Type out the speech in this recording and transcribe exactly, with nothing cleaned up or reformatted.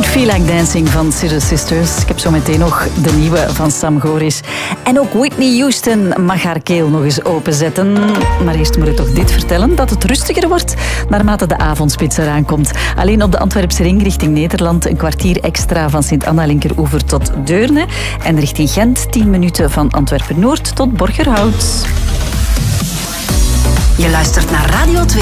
Feel Like Dancing van Scissor Sisters. Ik heb zo meteen nog de nieuwe van Sam Goris. En ook Whitney Houston mag haar keel nog eens openzetten. Maar eerst moet ik toch dit vertellen, dat het rustiger wordt naarmate de avondspits eraan komt. Alleen op de Antwerpse ring richting Nederland een kwartier extra van Sint-Anna-Linkeroever tot Deurne. En richting Gent tien minuten van Antwerpen-Noord tot Borgerhout. Je luistert naar Radio twee.